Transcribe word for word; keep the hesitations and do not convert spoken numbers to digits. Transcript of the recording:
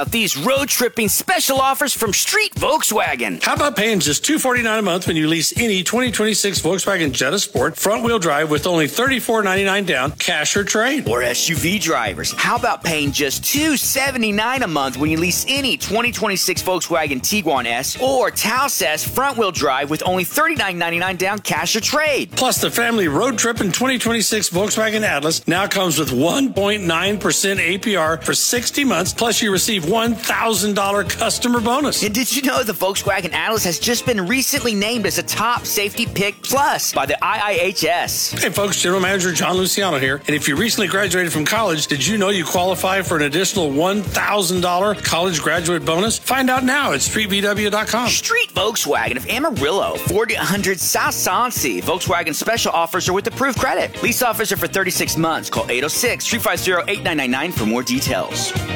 These road tripping special offers from Street Volkswagen. How about paying just two hundred forty-nine dollars a month when you lease any twenty twenty-six Volkswagen Jetta Sport front-wheel drive with only thirty-four ninety-nine down, cash or trade? Or S U V drivers. How about paying just two hundred seventy-nine dollars a month when you lease any twenty twenty-six Volkswagen Tiguan S or Taos S front-wheel drive with only thirty-nine ninety-nine down, cash or trade? Plus, the family road trip in twenty twenty-six Volkswagen Atlas now comes with one point nine percent A P R for sixty months, plus you receive one thousand dollars customer bonus. And did you know the Volkswagen Atlas has just been recently named as a top safety pick plus by the I I H S? Hey folks, General Manager John Luciano here. And if you recently graduated from college, did you know you qualify for an additional one thousand dollars college graduate bonus? Find out now at street v w dot com. Street Volkswagen of Amarillo, forty hundred South Soncy. Volkswagen special offers are with approved credit. Lease offers are for thirty-six months. Call eight oh six, three five zero, eight nine nine nine for more details.